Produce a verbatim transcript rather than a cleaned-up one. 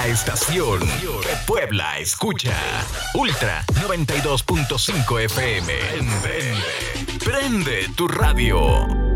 estación que Puebla escucha. Ultra noventa y dos punto cinco F M. Prende, prende tu radio.